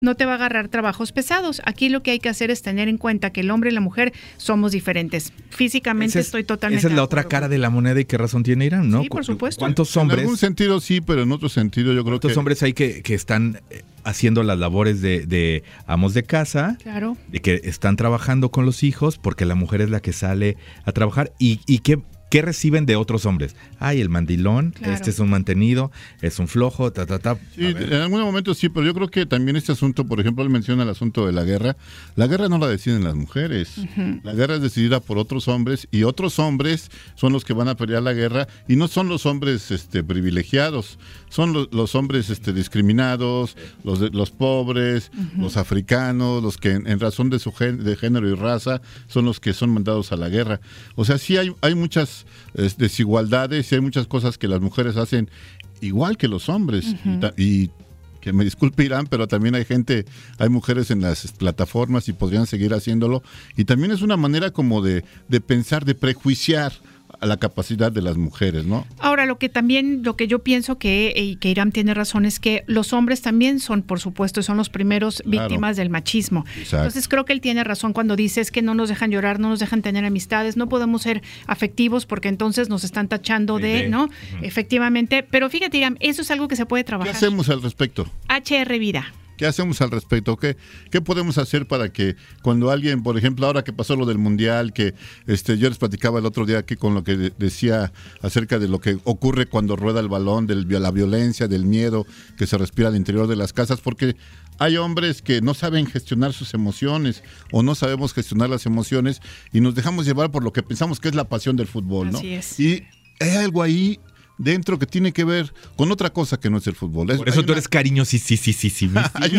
no te va a agarrar trabajos pesados. Aquí lo que hay que hacer es tener en cuenta que el hombre y la mujer somos diferentes. Físicamente estoy totalmente. Esa es la otra cara de la moneda, y qué razón tiene Irán, ¿no? Sí, por supuesto. ¿Cuántos hombres? En algún sentido sí, pero en otro sentido yo creo que... ¿Cuántos hombres hay que están haciendo las labores de amos de casa? Claro. De que están trabajando con los hijos, porque la mujer es la que sale a trabajar. ¿Y qué reciben de otros hombres? Ay, el mandilón, claro. Este es un mantenido, es un flojo, Sí, en algún momento sí, pero yo creo que también este asunto, por ejemplo, él menciona el asunto de la guerra. La guerra no la deciden las mujeres. Uh-huh. La guerra es decidida por otros hombres, y otros hombres son los que van a pelear la guerra, y no son los hombres privilegiados, son los hombres discriminados, los pobres, uh-huh, los africanos, los que en razón de su de género y raza son los que son mandados a la guerra. O sea, sí hay muchas desigualdades, y hay muchas cosas que las mujeres hacen igual que los hombres. Uh-huh. Y que me disculpe Irán, pero también hay mujeres en las plataformas y podrían seguir haciéndolo, y también es una manera como de pensar, de prejuiciar a la capacidad de las mujeres, ¿no? Ahora, lo que yo pienso que Irán tiene razón es que los hombres también son, por supuesto, son los primeros víctimas del machismo. Exacto. Entonces creo que él tiene razón cuando dice es que no nos dejan llorar, no nos dejan tener amistades, no podemos ser afectivos porque entonces nos están tachando de, ¿no? Uh-huh. Efectivamente, pero fíjate, Irán, eso es algo que se puede trabajar. ¿Qué hacemos al respecto? HR Vida. ¿Qué hacemos al respecto? ¿Qué podemos hacer para que cuando alguien, por ejemplo, ahora que pasó lo del Mundial, que yo les platicaba el otro día aquí con lo que decía acerca de lo que ocurre cuando rueda el balón, de la violencia, del miedo que se respira al interior de las casas, porque hay hombres que no saben gestionar sus emociones o no sabemos gestionar las emociones y nos dejamos llevar por lo que pensamos que es la pasión del fútbol, ¿no? Así es. Y hay algo ahí dentro que tiene que ver con otra cosa que no es el fútbol. Por eso tú eres cariñosísimo.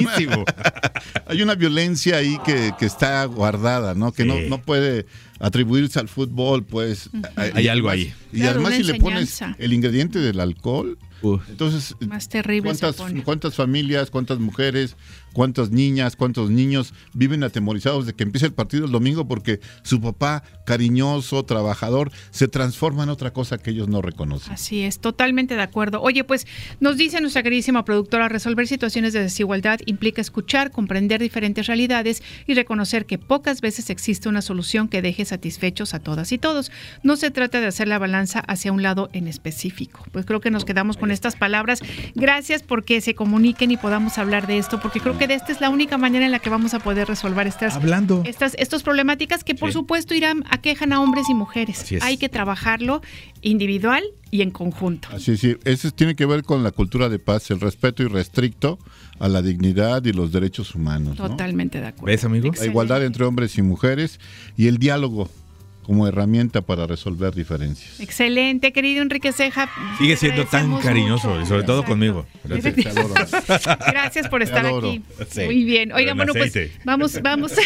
Hay una violencia ahí que está guardada, ¿no? Que no puede atribuirse al fútbol, pues. Uh-huh. Hay algo ahí. Y claro, además si le pones el ingrediente del alcohol, entonces más terrible ¿cuántas familias, cuántas mujeres, cuántas niñas, cuántos niños viven atemorizados de que empiece el partido el domingo porque su papá, cariñoso, trabajador, se transforma en otra cosa que ellos no reconocen? Así es, totalmente de acuerdo. Oye, pues nos dice nuestra queridísima productora, resolver situaciones de desigualdad implica escuchar, comprender diferentes realidades y reconocer que pocas veces existe una solución que deje satisfechos a todas y todos. No se trata de hacer la balanza hacia un lado en específico. Pues creo que nos quedamos con estas palabras. Gracias porque se comuniquen y podamos hablar de esto, porque creo que de esta es la única manera en la que vamos a poder resolver estas problemáticas que por supuesto Irán aquejan a hombres y mujeres. Hay que trabajarlo individual y en conjunto. Así sí, eso tiene que ver con la cultura de paz, el respeto irrestricto a la dignidad y los derechos humanos. Totalmente de acuerdo. ¿Ves, amigo? La igualdad entre hombres y mujeres y el diálogo como herramienta para resolver diferencias. Excelente, querido Enrique Ceja. Sigue siendo tan cariñoso, mucho. Y sobre todo conmigo. Gracias. Gracias por estar aquí. Sí. Muy bien. Oigan, bueno, pues vamos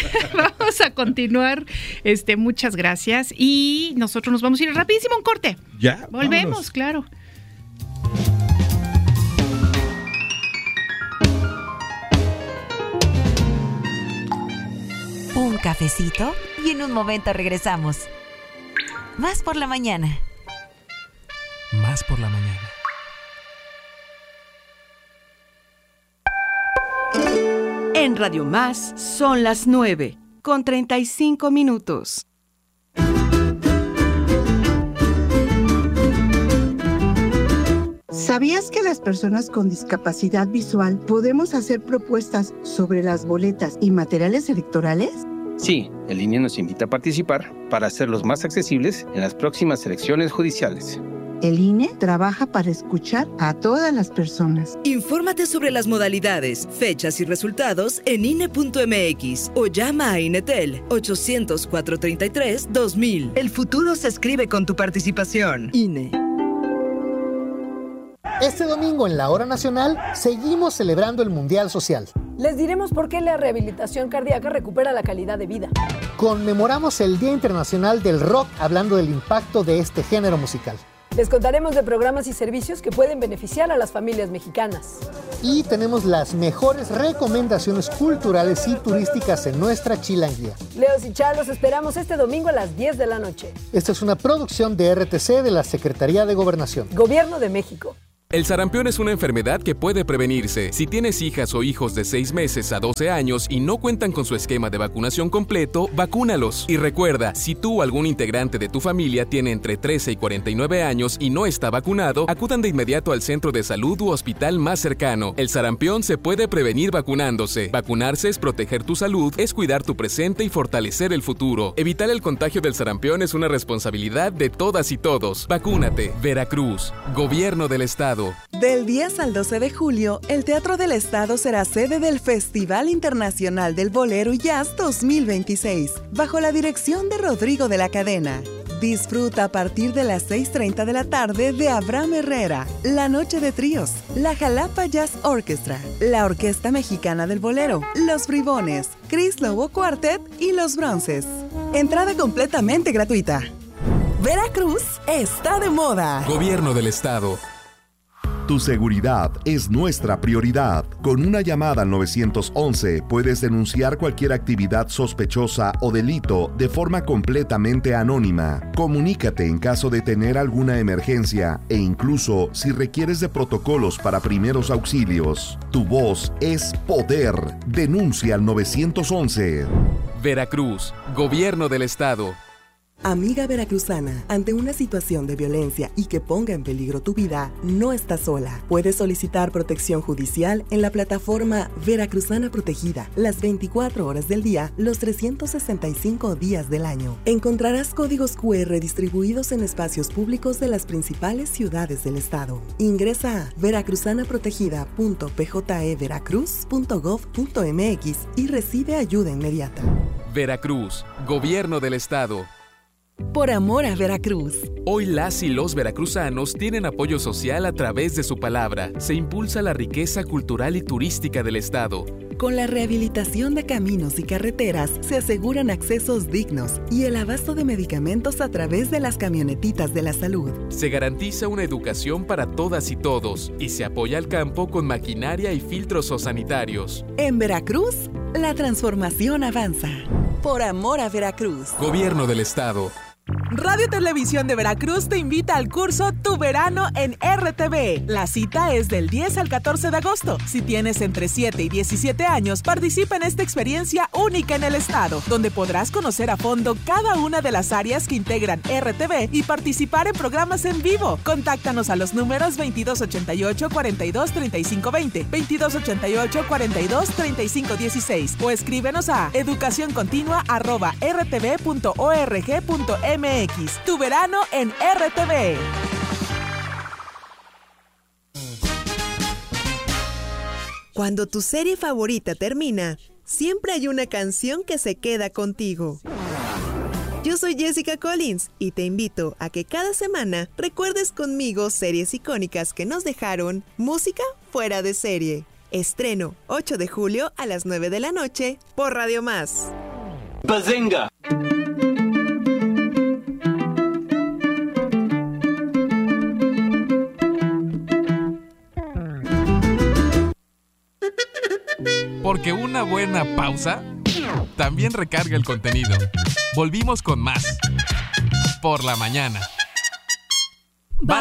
a continuar. Muchas gracias. Y nosotros nos vamos a ir rapidísimo a un corte. Ya. Volvemos, vámonos. Claro. Un cafecito y en un momento regresamos. Más por la mañana. Más por la mañana. En Radio Más son las 9:35. ¿Sabías que las personas con discapacidad visual podemos hacer propuestas sobre las boletas y materiales electorales? Sí, el INE nos invita a participar para hacerlos más accesibles en las próximas elecciones judiciales. El INE trabaja para escuchar a todas las personas. Infórmate sobre las modalidades, fechas y resultados en INE.mx o llama a INETEL 800-433-2000. El futuro se escribe con tu participación. INE. Este domingo en la Hora Nacional seguimos celebrando el Mundial Social. Les diremos por qué la rehabilitación cardíaca recupera la calidad de vida. Conmemoramos el Día Internacional del Rock hablando del impacto de este género musical. Les contaremos de programas y servicios que pueden beneficiar a las familias mexicanas. Y tenemos las mejores recomendaciones culturales y turísticas en nuestra chilanguía. Leos y Char, los esperamos este domingo a las 10 de la noche. Esta es una producción de RTC de la Secretaría de Gobernación. Gobierno de México. El sarampión es una enfermedad que puede prevenirse. Si tienes hijas o hijos de 6 meses a 12 años y no cuentan con su esquema de vacunación completo, vacúnalos. Y recuerda, si tú o algún integrante de tu familia tiene entre 13 y 49 años y no está vacunado, acudan de inmediato al centro de salud u hospital más cercano. El sarampión se puede prevenir vacunándose. Vacunarse es proteger tu salud, es cuidar tu presente y fortalecer el futuro. Evitar el contagio del sarampión es una responsabilidad de todas y todos. Vacúnate. Veracruz. Gobierno del Estado. Del 10 al 12 de julio, el Teatro del Estado será sede del Festival Internacional del Bolero y Jazz 2026, bajo la dirección de Rodrigo de la Cadena. Disfruta a partir de las 6:30 de la tarde de Abraham Herrera, La Noche de Tríos, la Jalapa Jazz Orchestra, la Orquesta Mexicana del Bolero, Los Bribones, Chris Lobo Quartet y Los Bronces. Entrada completamente gratuita. Veracruz está de moda. Gobierno del Estado. Tu seguridad es nuestra prioridad. Con una llamada al 911 puedes denunciar cualquier actividad sospechosa o delito de forma completamente anónima. Comunícate en caso de tener alguna emergencia e incluso si requieres de protocolos para primeros auxilios. Tu voz es poder. Denuncia al 911. Veracruz, Gobierno del Estado. Amiga veracruzana, ante una situación de violencia y que ponga en peligro tu vida, no estás sola. Puedes solicitar protección judicial en la plataforma Veracruzana Protegida, las 24 horas del día, los 365 días del año. Encontrarás códigos QR distribuidos en espacios públicos de las principales ciudades del estado. Ingresa a veracruzanaprotegida.pjeveracruz.gov.mx y recibe ayuda inmediata. Veracruz, Gobierno del Estado. Por amor a Veracruz. Hoy las y los veracruzanos tienen apoyo social a través de su palabra. Se impulsa la riqueza cultural y turística del estado. Con la rehabilitación de caminos y carreteras se aseguran accesos dignos y el abasto de medicamentos a través de las camionetitas de la salud. Se garantiza una educación para todas y todos y se apoya al campo con maquinaria y filtros sanitarios. En Veracruz, la transformación avanza. Por amor a Veracruz. Gobierno del Estado. Radio Televisión de Veracruz te invita al curso Tu Verano en RTV. La cita es del 10 al 14 de agosto. Si tienes entre 7 y 17 años, participa en esta experiencia única en el estado, donde podrás conocer a fondo cada una de las áreas que integran RTV y participar en programas en vivo. Contáctanos a los números 2288-423520, 2288-423516 o escríbenos a educacioncontinua@rtv.org.mx. Tu verano en RTV. Cuando tu serie favorita termina, siempre hay una canción que se queda contigo. Yo soy Jessica Collins y te invito a que cada semana recuerdes conmigo series icónicas que nos dejaron música fuera de serie. Estreno 8 de julio a las 9 de la noche por Radio Más. ¡Bazinga! Porque una buena pausa también recarga el contenido. Volvimos con más. Por la mañana.